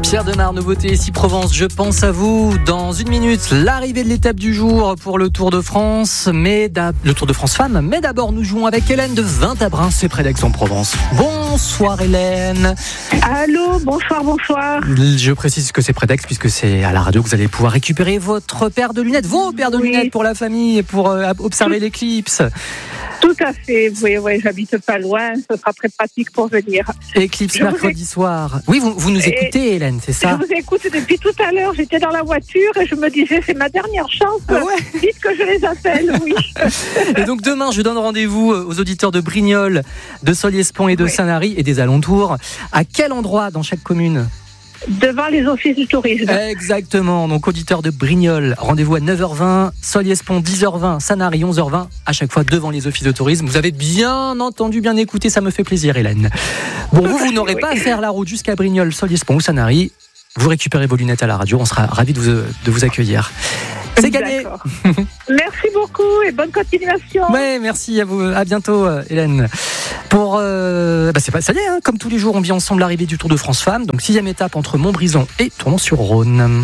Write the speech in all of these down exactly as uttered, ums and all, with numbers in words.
Pierre Demar, nouveauté ici Provence, je pense à vous. Dans une minute, l'arrivée de l'étape du jour pour le Tour de France, mais le Tour de France Femmes. Mais d'abord, nous jouons avec Hélène de Vintabrin, c'est près d'Aix-en-Provence. Bonsoir Hélène. Allô, bonsoir, bonsoir. Je précise que c'est près d'Aix puisque c'est à la radio que vous allez pouvoir récupérer votre paire de lunettes, vos paires de oui. lunettes pour la famille et pour euh, observer Tout... l'éclipse. Tout à fait, oui, oui, j'habite pas loin, ce sera très pratique pour venir. Éclipse je mercredi éc... soir. Oui, vous, vous nous écoutez, et Hélène, c'est ça? Je vous écoute depuis tout à l'heure, j'étais dans la voiture et je me disais, c'est ma dernière chance, ah ouais. Vite que je les appelle, oui. Et donc demain, je donne rendez-vous aux auditeurs de Brignoles, de Solliès-Pont et de oui. Saint-Lary et des alentours. À quel endroit dans chaque commune? Devant les offices du tourisme. Exactement, donc auditeur de Brignoles, rendez-vous à neuf heures vingt, Solliès-Pont dix heures vingt, Sanary onze heures vingt, à chaque fois devant les offices de tourisme. Vous avez bien entendu, bien écouté, ça me fait plaisir Hélène. Bon, vous, vous n'aurez oui. pas à faire la route jusqu'à Brignoles, Solliès-Pont ou Sanary. Vous récupérez vos lunettes à la radio, on sera ravis de vous, de vous accueillir. C'est gagné. Merci beaucoup et bonne continuation. Ouais, merci à vous. À bientôt, Hélène. Pour, euh, bah c'est pas ça y est, hein, comme tous les jours, on vit ensemble l'arrivée du Tour de France Femmes. Donc sixième étape entre Montbrison et Tournon-sur-Rhône.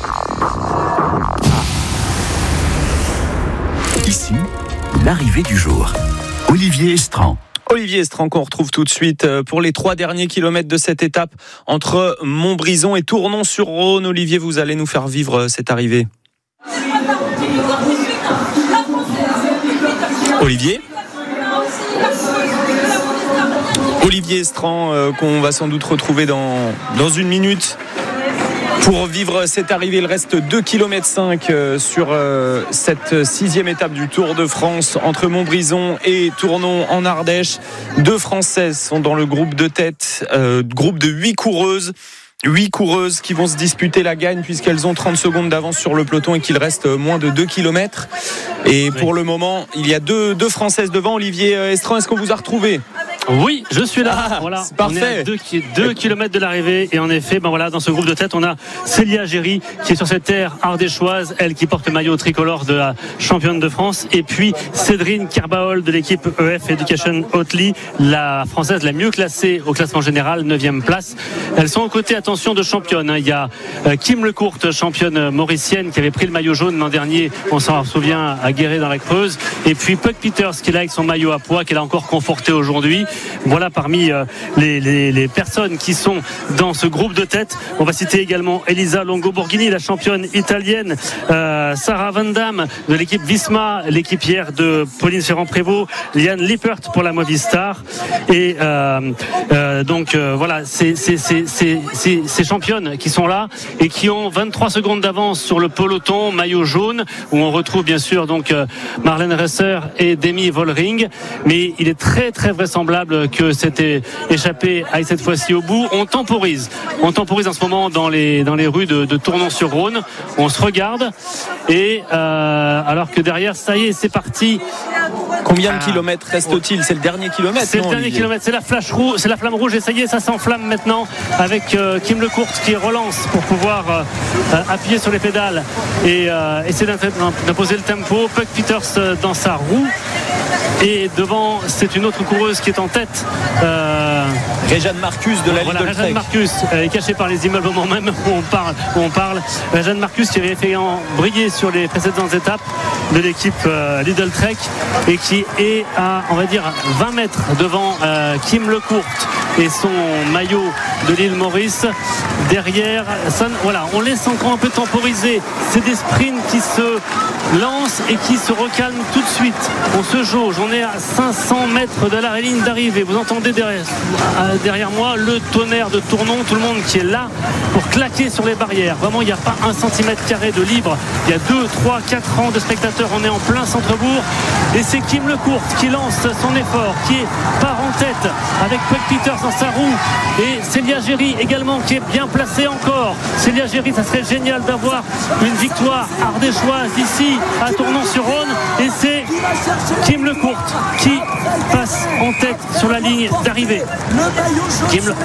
Ici, l'arrivée du jour. Olivier Estran. Olivier Estran qu'on retrouve tout de suite pour les trois derniers kilomètres de cette étape entre Montbrison et Tournon-sur-Rhône. Olivier, vous allez nous faire vivre cette arrivée. Olivier Olivier Estran euh, qu'on va sans doute retrouver dans, dans une minute pour vivre cette arrivée. Il reste deux virgule cinq kilomètres euh, sur euh, cette sixième étape du Tour de France entre Montbrison et Tournon en Ardèche. Deux Françaises sont dans le groupe de tête, euh, groupe de huit coureuses. Huit coureuses qui vont se disputer la gagne puisqu'elles ont trente secondes d'avance sur le peloton et qu'il reste moins de deux kilomètres. Et pour oui. le moment, il y a deux, deux Françaises devant. Olivier Estran, est-ce qu'on vous a retrouvé ? Oui, je suis là. Ah, voilà, c'est parfait. On est à deux, deux kilomètres de l'arrivée et en effet, ben voilà, dans ce groupe de tête, on a Célia Géry qui est sur cette terre ardéchoise, elle qui porte le maillot tricolore de la championne de France, et puis Cédrine Kerbaol de l'équipe E F Education Oatly, la française la mieux classée au classement général, neuvième place. Elles sont aux côtés, attention, de championnes. Il y a Kim Lecourte, championne mauricienne, qui avait pris le maillot jaune l'an dernier, on s'en souvient, à Guéret dans la Creuse, et puis Puck Peters qui est là avec son maillot à pois qu'elle a encore conforté aujourd'hui. Voilà parmi euh, les, les, les personnes qui sont dans ce groupe de tête. On va citer également Elisa Longo-Borghini, la championne italienne, euh, Sarah Van Damme de l'équipe Visma, l'équipière de Pauline Ferrand-Prévot, Liane Lippert pour la Movistar. Et euh, euh, donc euh, voilà, c'est, c'est, c'est, c'est, c'est, ces championnes qui sont là et qui ont vingt-trois secondes d'avance sur le peloton maillot jaune, où on retrouve bien sûr donc euh, Marlène Resser et Demi Vollering. Mais il est très très vraisemblable que c'était échappé aille cette fois-ci au bout. On temporise. On temporise en ce moment dans les, dans les rues de, de Tournon-sur-Rhône. On se regarde. Et euh, alors que derrière, ça y est, c'est parti. Combien de kilomètres reste-t-il ? C'est le dernier kilomètre. C'est non, le dernier Olivier kilomètre. C'est la flash rouge, c'est la flamme rouge. Et ça y est, ça s'enflamme maintenant avec euh, Kim Lecourte qui relance pour pouvoir euh, appuyer sur les pédales et euh, essayer d'imposer le tempo. Puck Peters euh, dans sa roue. Et devant, c'est une autre coureuse qui est en tête. Euh, Réjeanne Marcus de la voilà, Lidl Trek. Réjeanne Marcus, elle est cachée par les immeubles au moment même où on parle. Où on parle. Réjeanne Marcus qui avait fait briller sur les précédentes étapes de l'équipe euh, Lidl Trek et qui est à, on va dire, vingt mètres devant euh, Kim Lecourte et son maillot de l'île Maurice. Derrière, ça, voilà, on laisse encore un peu temporiser. C'est des sprints qui se lancent et qui se recalment tout de suite. On se jauge, on est à cinq cents mètres de la ligne d'arrivée. Vous entendez derrière, derrière moi le tonnerre de Tournon, tout le monde qui est là pour claquer sur les barrières. Vraiment, il n'y a pas un centimètre carré de libre. Il y a deux, trois, quatre rangs de spectateurs. On est en plein centre-bourg. Et c'est Kim Lecourte qui lance son effort, qui part en tête avec Puck Peters dans sa roue. Et Célia Géry également qui est bien placée encore. Célia Géry, ça serait génial d'avoir une victoire ardéchoise ici à Tournon-sur-Rhône. Et c'est Kim Lecourt qui passe en tête sur la ligne d'arrivée. Kim, Le...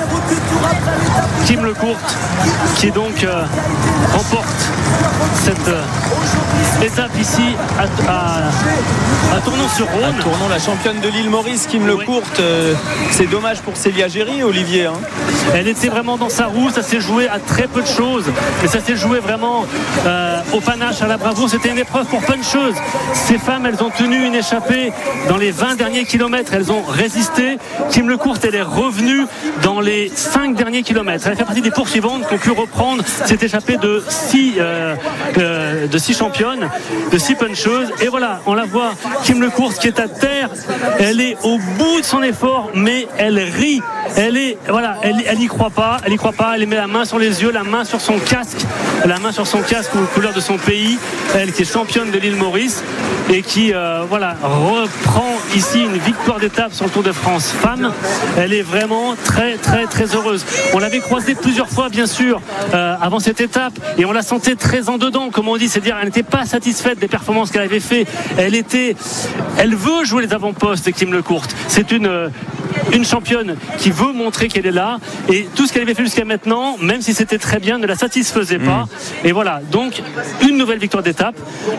Kim Lecourt qui donc euh, remporte cette euh, étape ici à, à, à Tournon-sur-Rhône. À Tournon, la championne de l'île Maurice, Kim Lecourt. Euh, c'est dommage pour Célia Géry, Olivier. Hein. Elle était vraiment dans sa roue, ça s'est joué à très peu de choses, mais ça s'est joué vraiment euh, au panache, à la bravoure. C'était une épreuve pour plein de choses. Ces femmes, elles ont tenu une échappée dans les vingt derniers kilomètres, elles ont résisté. Kim Lecourt, elle est revenue dans les cinq derniers kilomètres. Elle fait partie des poursuivantes qui ont pu reprendre cette échappée de six, euh, euh, de six championnes, de six puncheuses. Et voilà, on la voit, Kim Lecourt qui est à terre, elle est au bout de son effort, mais elle rit. Elle est, voilà, elle, elle y croit pas, elle y croit pas, elle met la main sur les yeux, la main sur son casque, la main sur son casque aux couleurs de son pays. Elle qui est championne de l'île Maurice et qui, euh, voilà, reprend ici une victoire d'étape sur le Tour de France Femmes. Elle est vraiment très, très, très heureuse. On l'avait croisée plusieurs fois, bien sûr, euh, avant cette étape, et on la sentait très en dedans, comme on dit, c'est-à-dire elle n'était pas satisfaite des performances qu'elle avait fait. Elle était, elle veut jouer les avant-postes, Kim Lecourt. C'est une une championne qui veut montrer qu'elle est là, et tout ce qu'elle avait fait jusqu'à maintenant, même si c'était très bien, ne la satisfaisait pas. Mmh. Et voilà, donc une nouvelle victoire d'étape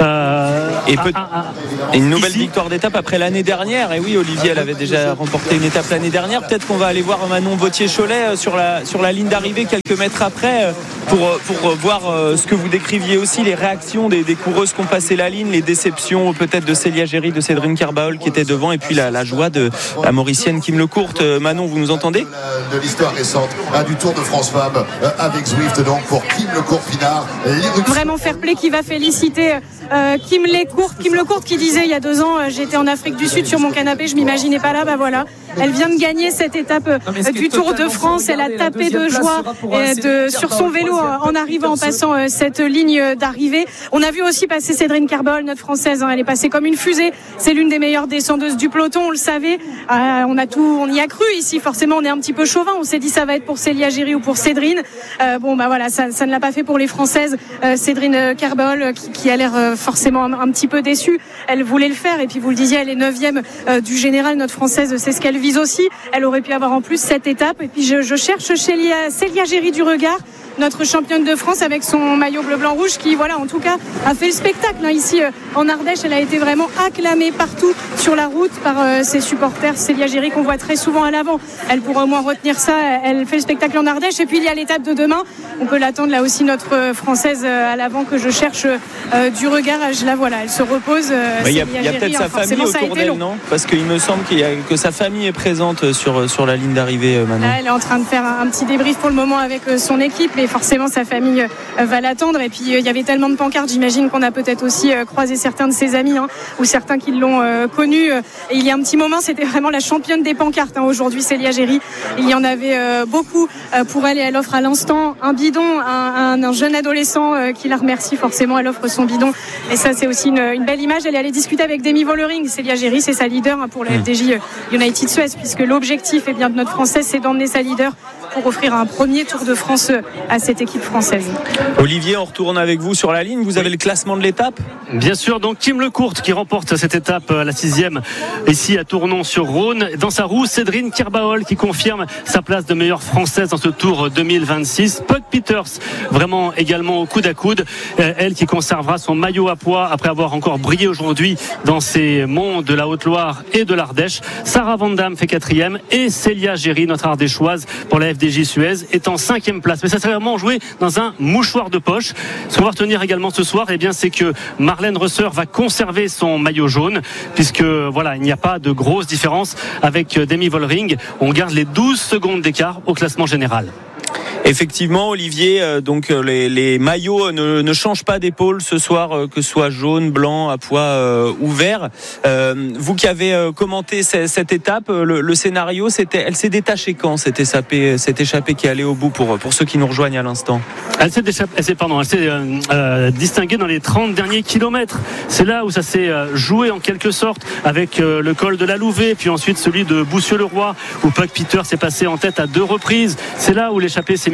euh, et peut- à, à, à, une nouvelle ici. victoire d'étape après l'année dernière. Et oui, Olivier, elle avait déjà remporté une étape l'année dernière. Peut-être qu'on va aller voir Manon Vauthier-Cholet sur la, sur la ligne d'arrivée quelques mètres après pour, pour voir ce que vous décriviez aussi, les réactions des, des coureuses qui ont passé la ligne, les déceptions peut-être de Célia Géry, de Sédrine Kerbaol qui était devant, et puis la, la joie de la mauricienne Kim Lecourt. Manon, vous nous entendez ? De l'histoire récente hein, du Tour de France Femmes euh, avec Zwift, donc pour Kim Lecourt-Pinard. Vraiment fair play, qui va féliciter euh, Kim Lecourt. Kim Lecourt qui disait il y a deux ans, euh, j'étais en Afrique du Sud sur mon canapé, je m'imaginais pas là, bah voilà. Elle vient de gagner cette étape euh, non, du Tour de France. Elle a tapé de joie euh, de, sur son vélo en arrivant, en passant euh, cette ligne d'arrivée. On a vu aussi passer Sédrine Kerbaol, notre française. Hein, elle est passée comme une fusée. C'est l'une des meilleures descendeuses du peloton, on le savait. Euh, on a tout, on y a cru ici. Forcément, on est un petit peu chauvin. On s'est dit ça va être pour Célia Géry ou pour Sédrine. Euh, bon, bah voilà, ça, ça ne l'a pas fait pour les Françaises. Euh, Sédrine Kerbaol qui, qui a l'air euh, forcément un, un petit peu déçue. Elle voulait le faire, et puis vous le disiez, elle est neuvième euh, du général. Notre française, c'est ce qu'elle vise aussi. Elle aurait pu avoir en plus cette étape. Et puis je, je cherche Célia, Célia Géry du regard, notre championne de France avec son maillot bleu-blanc-rouge qui, voilà, en tout cas, a fait le spectacle hein, ici euh, en Ardèche. Elle a été vraiment acclamée partout sur la route par euh, ses supporters. Célia Géry qu'on voit très souvent à l'avant. Elle pourra au moins retenir ça. Elle fait le spectacle en Ardèche. Et puis il y a l'étape de demain. On peut l'attendre là aussi, notre française euh, à l'avant que je cherche euh, du regard. Je la vois là. Elle se repose. Euh, il y a, y a peut-être hein, sa famille autour d'elle, non ? Parce qu'il me semble qu'il y a, que sa famille est présente sur, sur la ligne d'arrivée, Manon. Là, elle est en train de faire un, un petit débrief pour le moment avec euh, son équipe. Et forcément, sa famille euh, va l'attendre. Et puis il euh, y avait tellement de pancartes, j'imagine qu'on a peut-être aussi euh, croisé certains de ses amis hein, ou certains qui l'ont euh, connue. Et il y a un petit moment, c'était vraiment la championne des pancartes hein, aujourd'hui, Célia Géry. Il y en avait euh, beaucoup euh, pour elle, et elle offre à l'instant un bidon, un, un, un jeune adolescent euh, qui la remercie forcément. Elle offre son bidon, et ça c'est aussi une, une belle image. Elle est allée discuter avec Demi Vollering. Célia Géry, c'est sa leader hein, pour la F D J United Suez, puisque l'objectif eh bien, de notre française, c'est d'emmener sa leader pour offrir un premier Tour de France à cette équipe française. Olivier, on retourne avec vous sur la ligne. Vous avez le classement de l'étape ? Bien sûr, donc Kim Lecourt qui remporte cette étape, la sixième, ici à Tournon-sur-Rhône. Dans sa roue, Sédrine Kerbaol qui confirme sa place de meilleure française dans ce Tour deux mille vingt-six. Puck Peters, vraiment également au coude à coude. Elle qui conservera son maillot à pois après avoir encore brillé aujourd'hui dans ces monts de la Haute-Loire et de l'Ardèche. Sarah Van Damme fait quatrième, et Célia Géry, notre ardéchoise, pour la F D J Suez, est en cinquième place. Mais ça s'est vraiment joué dans un mouchoir de poche. Ce qu'on va retenir également ce soir, eh bien, c'est que Marlène Reusser va conserver son maillot jaune, puisque voilà, il n'y a pas de grosse différence avec Demi Vollering. On garde les douze secondes d'écart au classement général. Effectivement, Olivier, euh, donc euh, les, les maillots ne, ne changent pas d'épaule ce soir, euh, que ce soit jaune, blanc, à pois euh, ou vert. Euh, vous qui avez euh, commenté cette, cette étape, le, le scénario, c'était, elle s'est détachée quand cette échappée, cette échappée qui est allée au bout pour, pour ceux qui nous rejoignent à l'instant? Elle s'est, déchappée, elle s'est, pardon, elle s'est euh, euh, distinguée dans les trente derniers kilomètres. C'est là où ça s'est euh, joué en quelque sorte, avec euh, le col de la Louvet, puis ensuite celui de Boussieu-le-Roi, où Puck Peters s'est passé en tête à deux reprises. C'est là où l'échappée s'est mise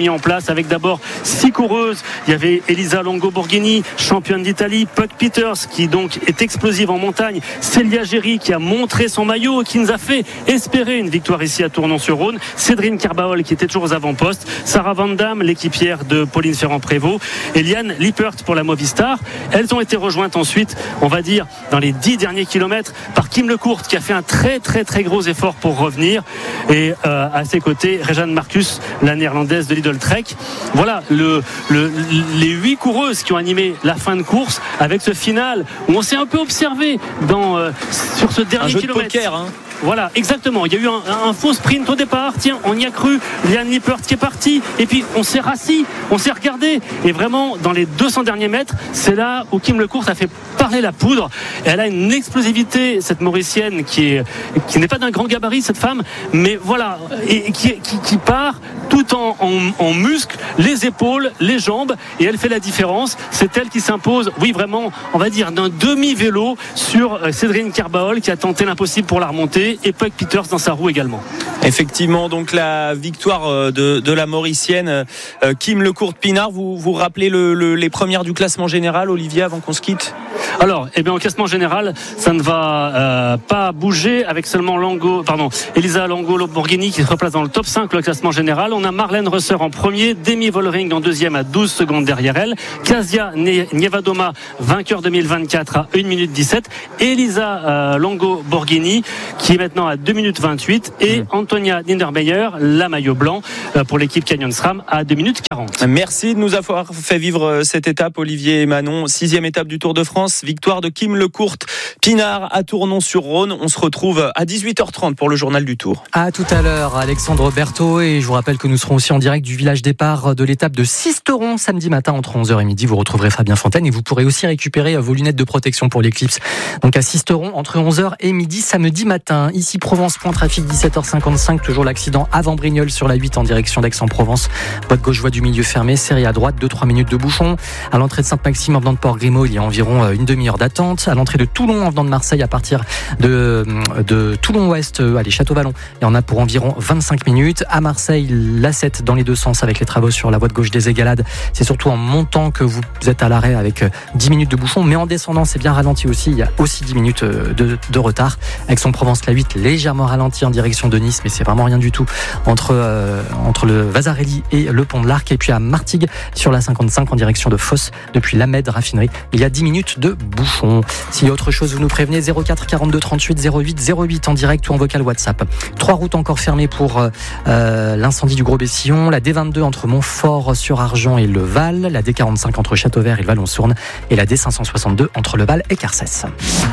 mis en place avec d'abord six coureuses. Il y avait Elisa Longo Borghini, championne d'Italie, Puck Peters qui donc est explosive en montagne, Célia Géry qui a montré son maillot et qui nous a fait espérer une victoire ici à Tournon-sur-Rhône, Cédrine Carbaol qui était toujours aux avant-postes, Sarah Van Damme, l'équipière de Pauline Ferrand-Prévot, et Liane Lippert pour la Movistar. Elles ont été rejointes ensuite, on va dire, dans les dix derniers kilomètres par Kim Lecourt qui a fait un très très très gros effort pour revenir, et euh, à ses côtés Réjeanne Marcus, la néerlandaise de Lidl Trek. Voilà le, le, les huit coureuses qui ont animé la fin de course avec ce final où on s'est un peu observé dans, euh, sur ce dernier un jeu kilomètre. De poker, hein. Voilà, exactement. Il y a eu un, un faux sprint au départ. Tiens, on y a cru. Liane Lippert qui est partie. Et puis, on s'est rassis, on s'est regardé. Et vraiment, dans les deux cents derniers mètres, c'est là où Kim Lecourt a fait parler la poudre. Et elle a une explosivité, cette Mauricienne, qui est, qui n'est pas d'un grand gabarit, cette femme. Mais voilà, et qui, qui, qui part tout en, en, en muscles, les épaules, les jambes. Et elle fait la différence. C'est elle qui s'impose, oui, vraiment, on va dire, d'un demi-vélo sur Cédrine Carbaol, qui a tenté l'impossible pour la remonter. Et Puck Peters dans sa roue également. Effectivement, donc la victoire de, de la Mauricienne Kim Lecourt-Pinard. Vous vous rappelez le, le, les premières du classement général, Olivier, avant qu'on se quitte? Alors, eh bien, au classement général, ça ne va euh, pas bouger avec seulement Lango, pardon, Elisa Longo Borghini qui se replace dans le top cinq, le classement général. On a Marlène Rösser en premier, Demi Vollering en deuxième à douze secondes derrière elle, Kasia Nievadoma, vainqueur deux mille vingt-quatre à une minute dix-sept, Elisa euh, Longo Borghini qui est maintenant à deux minutes vingt-huit et mmh. Antonia Niedermeyer, la maillot blanc euh, pour l'équipe Canyon SRAM à deux minutes quarante. Merci de nous avoir fait vivre cette étape, Olivier et Manon. Sixième étape du Tour de France. Victoire de Kim Lecourt-Pinard à Tournon-sur-Rhône. On se retrouve à dix-huit heures trente pour le journal du Tour. À tout à l'heure, Alexandre Berthaud. Et je vous rappelle que nous serons aussi en direct du village départ de l'étape de Sisteron samedi matin entre onze heures et midi. Vous retrouverez Fabien Fontaine et vous pourrez aussi récupérer vos lunettes de protection pour l'éclipse. Donc à Sisteron entre onze heures et midi samedi matin. Ici Provence, point trafic, dix-sept heures cinquante-cinq. Toujours l'accident avant Brignoles sur la huit en direction d'Aix-en-Provence. Voie de gauche, voie du milieu fermée. Série à droite, deux à trois minutes de bouchon. À l'entrée de Sainte-Maxime en venant de Port-Grimaud, il y a environ une demi-heure d'attente. À l'entrée de Toulon en venant de Marseille à partir de, de Toulon-Ouest, allez, Château-Vallon, il y en a pour environ vingt-cinq minutes. À Marseille, l'A sept dans les deux sens avec les travaux sur la voie de gauche des Égalades. C'est surtout en montant que vous êtes à l'arrêt avec dix minutes de bouchon, mais en descendant, c'est bien ralenti aussi. Il y a aussi dix minutes de, de retard. Aix-en-Provence, la huit, légèrement ralenti en direction de Nice, mais c'est vraiment rien du tout entre, euh, entre le Vasarely et le pont de l'Arc. Et puis à Martigues, sur la cinquante-cinq en direction de Fos, depuis l'Amed raffinerie, il y a dix minutes de bouchon. S'il y a autre chose, vous nous prévenez. Zéro quatre quarante-deux trente-huit zéro huit zéro huit en direct ou en vocal WhatsApp. Trois routes encore fermées pour euh, l'incendie du Gros-Bessillon. La D vingt-deux entre Montfort-sur-Argent et le Val. La D quarante-cinq entre Châteauvert et le Val-en-Sourne. Et la D cinq cent soixante-deux entre le Val et Carcès.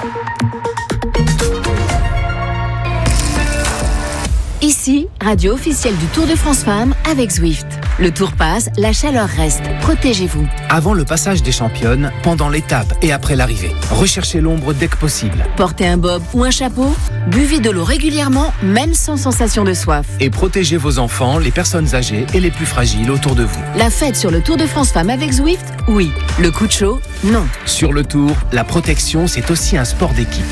Ici, radio officielle du Tour de France Femmes avec Zwift. Le Tour passe, la chaleur reste. Protégez-vous. Avant le passage des championnes, pendant l'étape et après l'arrivée. Recherchez l'ombre dès que possible. Portez un bob ou un chapeau. Buvez de l'eau régulièrement, même sans sensation de soif. Et protégez vos enfants, les personnes âgées et les plus fragiles autour de vous. La fête sur le Tour de France Femmes avec Zwift, oui. Le coup de chaud, non. Sur le Tour, la protection, c'est aussi un sport d'équipe.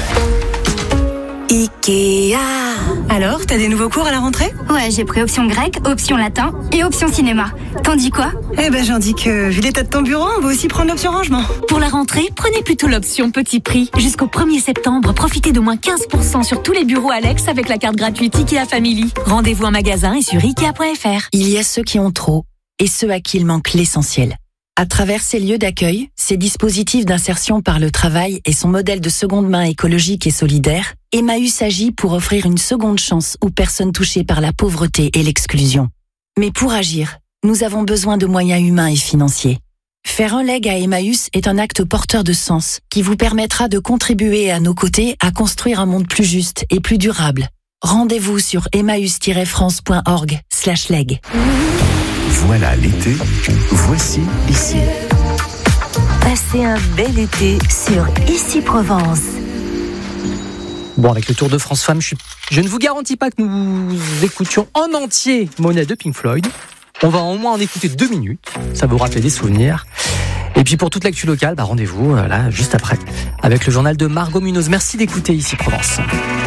Ikea. Alors, t'as des nouveaux cours à la rentrée ? Ouais, j'ai pris option grec, option latin et option cinéma. T'en dis quoi ? Eh ben, j'en dis que, vu l'état de ton bureau, on va aussi prendre l'option rangement. Pour la rentrée, prenez plutôt l'option petit prix. Jusqu'au premier septembre, profitez de moins quinze pour cent sur tous les bureaux Alex avec la carte gratuite Ikea Family. Rendez-vous en magasin et sur ikea point f r. Il y a ceux qui ont trop et ceux à qui il manque l'essentiel. À travers ces lieux d'accueil, ces dispositifs d'insertion par le travail et son modèle de seconde main écologique et solidaire, Emmaüs agit pour offrir une seconde chance aux personnes touchées par la pauvreté et l'exclusion. Mais pour agir, nous avons besoin de moyens humains et financiers. Faire un leg à Emmaüs est un acte porteur de sens qui vous permettra de contribuer à nos côtés à construire un monde plus juste et plus durable. Rendez-vous sur emmaüs tiret france point org slash leg. Voilà l'été, voici Ici. Passez un bel été sur Ici Provence. Bon, avec le Tour de France Femmes, je, suis... je ne vous garantis pas que nous écoutions en entier Money de Pink Floyd. On va au moins en écouter deux minutes, ça va vous rappeler des souvenirs. Et puis pour toute l'actu locale, bah rendez-vous là juste après avec le journal de Margot Munoz. Merci d'écouter Ici Provence.